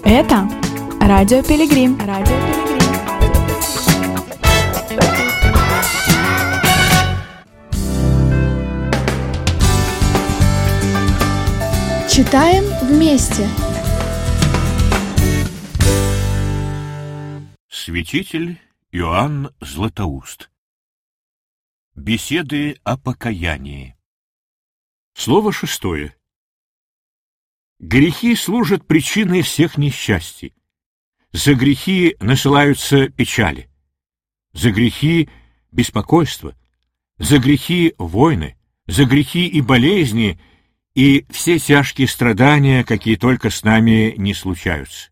Это Радио Пилигрим. Читаем вместе. Святитель Иоанн Златоуст. Беседы о покаянии. Слово 6. Грехи служат причиной всех несчастий. За грехи насылаются печали. За грехи — беспокойство. За грехи — войны. За грехи и болезни, и все тяжкие страдания, какие только с нами не случаются.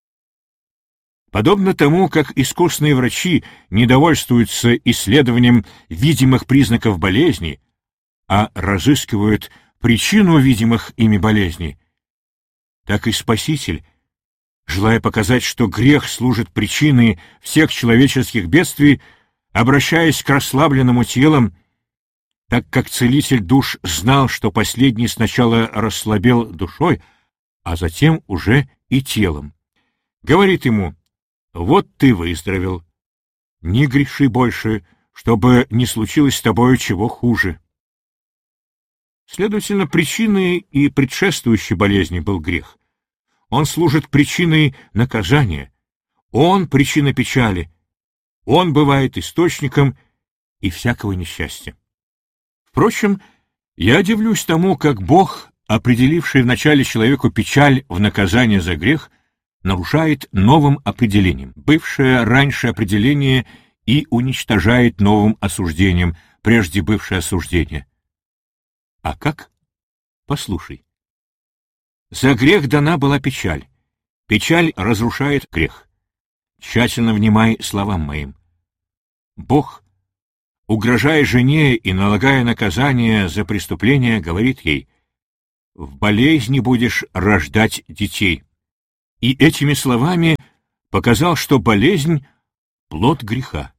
Подобно тому, как искусные врачи не довольствуются исследованием видимых признаков болезни, а разыскивают причину видимых ими болезней, так и Спаситель, желая показать, что грех служит причиной всех человеческих бедствий, обращаясь к расслабленному телам, так как целитель душ знал, что последний сначала расслабел душой, а затем уже и телом, говорит ему: «Вот ты выздоровел, не греши больше, чтобы не случилось с тобою чего хуже». Следовательно, причиной и предшествующей болезни был грех. Он служит причиной наказания, он — причина печали, он бывает источником и всякого несчастья. Впрочем, я дивлюсь тому, как Бог, определивший вначале человеку печаль в наказание за грех, нарушает новым определением бывшее раньше определение и уничтожает новым осуждением прежде бывшее осуждение. А как? Послушай. За грех дана была печаль. Печаль разрушает грех. Тщательно внимай словам моим. Бог, угрожая жене и налагая наказание за преступление, говорит ей: «В болезни будешь рождать детей». И этими словами показал, что болезнь — плод греха.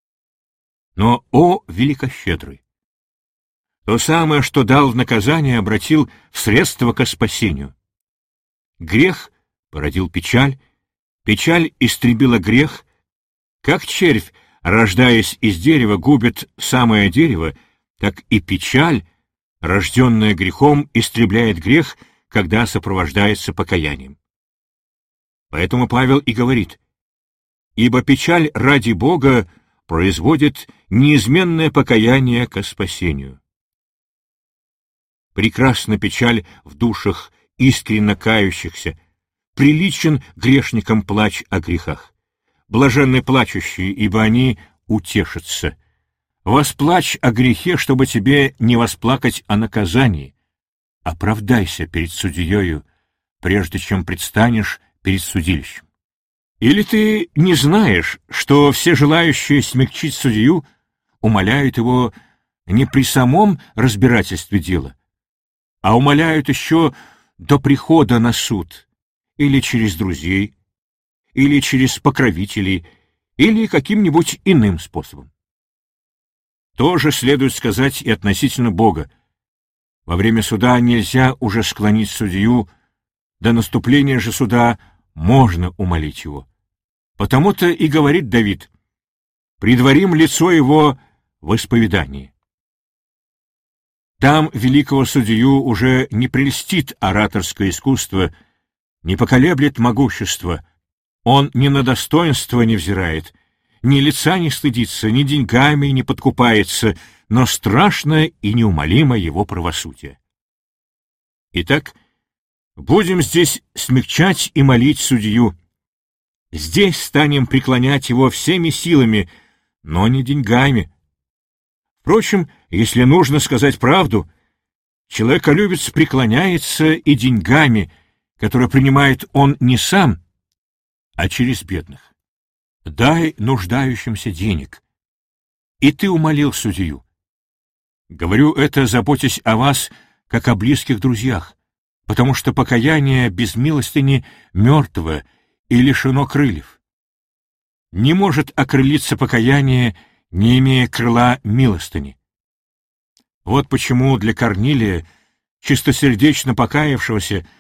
Но, о великощедрый! То самое, что дал в наказание, обратил в средство ко спасению. Грех породил печаль, печаль истребила грех. Как червь, рождаясь из дерева, губит самое дерево, так и печаль, рожденная грехом, истребляет грех, когда сопровождается покаянием. Поэтому Павел и говорит: «Ибо печаль ради Бога производит неизменное покаяние ко спасению». Прекрасна печаль в душах искренно кающихся, приличен грешникам плач о грехах. Блаженны плачущие, ибо они утешатся. Восплачь о грехе, чтобы тебе не восплакать о наказании. Оправдайся перед судьею, прежде чем предстанешь перед судилищем. Или ты не знаешь, что все желающие смягчить судью умоляют его не при самом разбирательстве дела, а умоляют еще до прихода на суд, или через друзей, или через покровителей, или каким-нибудь иным способом. Тоже следует сказать и относительно Бога. Во время суда нельзя уже склонить судью, до наступления же суда можно умолить его. Потому-то и говорит Давид: «Предварим лицо его в исповедании». Там великого судью уже не прельстит ораторское искусство, не поколеблет могущество. Он ни на достоинство не взирает, ни лица не стыдится, ни деньгами не подкупается, но страшно и неумолимо его правосудие. Итак, будем здесь смягчать и молить судью. Здесь станем преклонять его всеми силами, но не деньгами. Впрочем, если нужно сказать правду, человеколюбец преклоняется и деньгами, которые принимает он не сам, а через бедных. Дай нуждающимся денег. И ты умолил судью. Говорю это, заботясь о вас, как о близких друзьях, потому что покаяние без милостыни мертво и лишено крыльев. Не может окрылиться покаяние, не имея крыла милостыни. Вот почему для Корнилия, чистосердечно покаявшегося,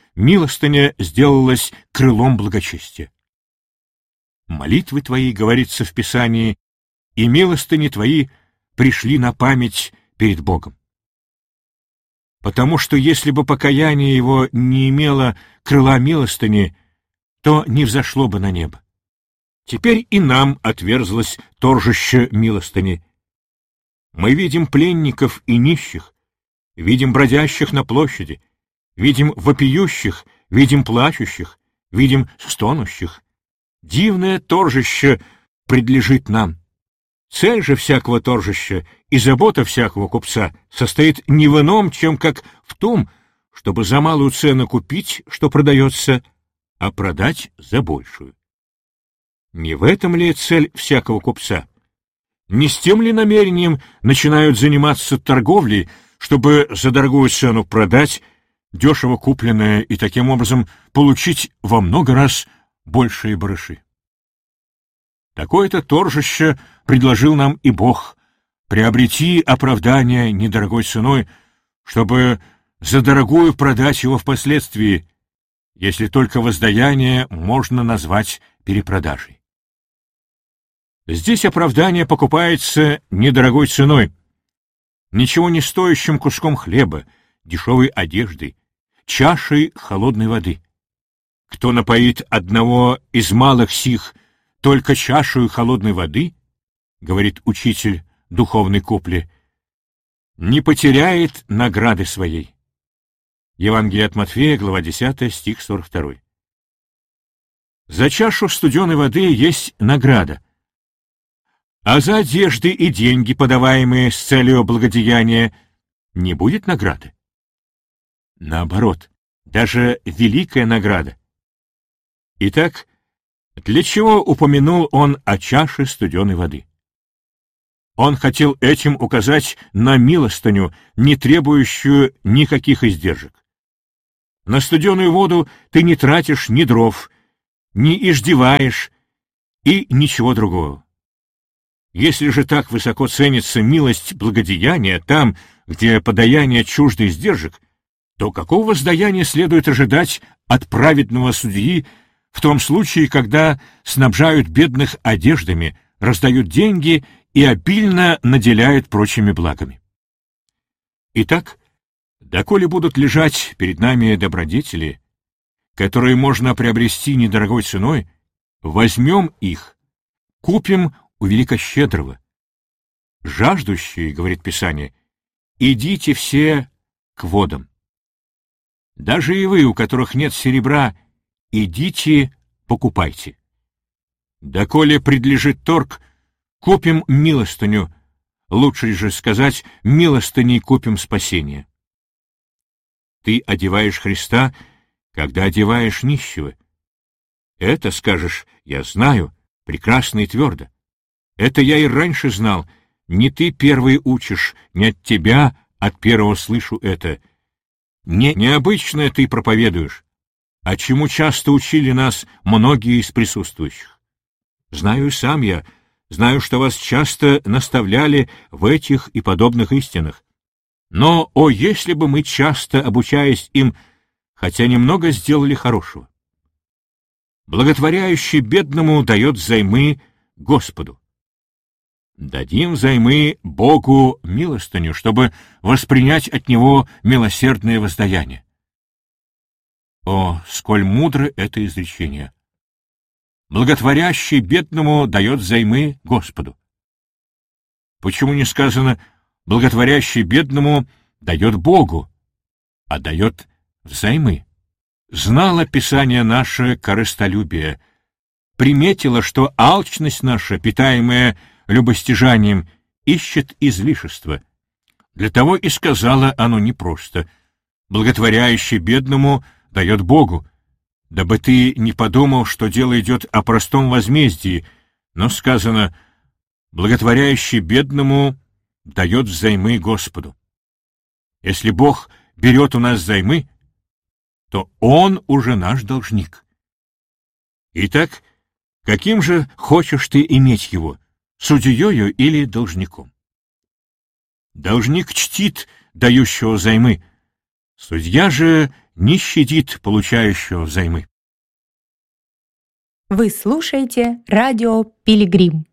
милостыня сделалась крылом благочестия. Молитвы твои, говорится в Писании, и милостыни твои пришли на память перед Богом. Потому что если бы покаяние его не имело крыла милостыни, то не взошло бы на небо. Теперь и нам отверзлось торжище милостыни. Мы видим пленников и нищих, видим бродящих на площади, видим вопиющих, видим плачущих, видим стонущих. Дивное торжище предлежит нам. Цель же всякого торжища и забота всякого купца состоит не в ином, чем как в том, чтобы за малую цену купить, что продается, а продать за большую. Не в этом ли цель всякого купца? Не с тем ли намерением начинают заниматься торговлей, чтобы за дорогую цену продать дешево купленное и таким образом получить во много раз большие барыши? Такое-то торжище предложил нам и Бог: приобрети оправдание недорогой ценой, чтобы за дорогую продать его впоследствии, если только воздаяние можно назвать перепродажей. Здесь оправдание покупается недорогой ценой, ничего не стоящим куском хлеба, дешевой одеждой, чашей холодной воды. Кто напоит одного из малых сих только чашею холодной воды, говорит учитель духовной купли, не потеряет награды своей. Евангелие от Матфея, глава 10, стих 42. За чашу студеной воды есть награда, а за одежды и деньги, подаваемые с целью благодеяния, не будет награды. Наоборот, даже великая награда. Итак, для чего упомянул он о чаше студеной воды? Он хотел этим указать на милостыню, не требующую никаких издержек. На студеную воду ты не тратишь ни дров, не иждеваешь и ничего другого. Если же так высоко ценится милость благодеяния там, где подаяние чуждо издержек, то какого воздаяния следует ожидать от праведного судьи в том случае, когда снабжают бедных одеждами, раздают деньги и обильно наделяют прочими благами? Итак, доколе будут лежать перед нами добродетели, которые можно приобрести недорогой ценой, возьмем их, купим у великощедрого. Жаждущие, говорит Писание, идите все к водам. Даже и вы, у которых нет серебра, идите, покупайте. Доколе предлежит торг, купим милостыню, лучше же сказать, милостыней купим спасение. Ты одеваешь Христа, когда одеваешь нищего. Это, скажешь, я знаю, прекрасно и твердо. Это я и раньше знал, не ты первый учишь, не от тебя от первого слышу это. Не необычное ты проповедуешь, а чему часто учили нас многие из присутствующих. Знаю и сам я, знаю, что вас часто наставляли в этих и подобных истинах. Но, о, если бы мы часто, обучаясь им, хотя немного сделали хорошего. Благотворяющий бедному дает взаймы Господу. Дадим взаймы Богу милостыню, чтобы воспринять от Него милосердное воздаяние. О, сколь мудро это изречение! Благотворящий бедному дает взаймы Господу. Почему не сказано «благотворящий бедному дает Богу», а дает взаймы? Знало Писание наше корыстолюбие, приметило, что алчность наша, питаемая любостяжанием, ищет излишества. Для того и сказала оно непросто: благотворяющий бедному дает Богу, дабы ты не подумал, что дело идет о простом возмездии, но сказано: благотворяющий бедному дает взаймы Господу. Если Бог берет у нас взаймы, то Он уже наш должник. Итак, каким же хочешь ты иметь его, судьею или должником? Должник чтит дающего взаймы, судья же не щадит получающего взаймы. Вы слушаете радио «Пилигрим».